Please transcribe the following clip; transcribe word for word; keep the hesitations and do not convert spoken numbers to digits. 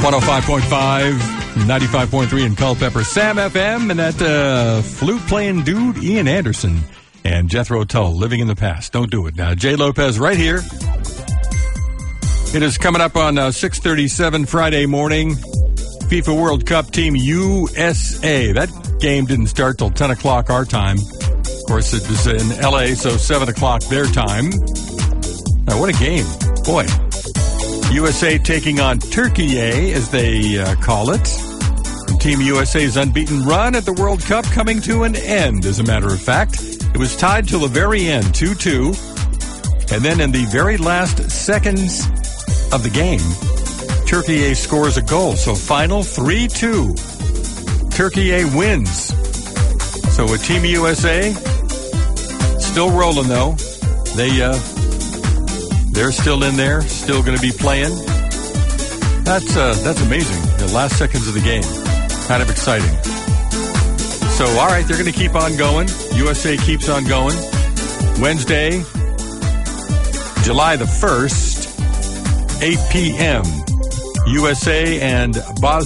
one oh five point five, ninety-five point three in Culpeper, Sam F M, and that uh, flute-playing dude, Ian Anderson, and Jethro Tull, Living in the Past. Don't do it. Now, Jay Lopez right here. It is coming up on uh, six thirty-seven Friday morning. FIFA World Cup Team U S A. That game didn't start till ten o'clock our time. Of course, it was in L A, so seven o'clock their time. Now, what a game. Boy. U S A taking on Turkey, as they uh, call it. And Team U S A's unbeaten run at the World Cup coming to an end, as a matter of fact. It was tied till the very end, two two. And then in the very last seconds of the game, Turkey scores a goal. So final three two. Turkey wins. So with Team U S A, still rolling though. They, uh, they're still in there, still going to be playing. That's, uh, that's amazing. The last seconds of the game. Kind of exciting. So, all right, they're going to keep on going. U S A keeps on going. Wednesday, July the first, eight p.m. U S A and Bosnia.